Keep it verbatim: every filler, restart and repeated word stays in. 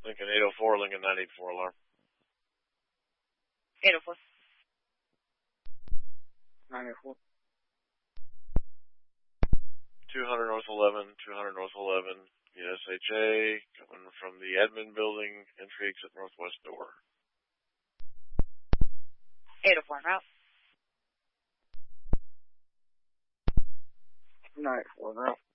Lincoln eight oh four, Lincoln nine eight four alarm. eight oh four. nine eight four. two hundred North eleven, two hundred North eleven, U S H A, coming from the admin building, entry exit northwest door. eight oh four, route. nine eight four, route.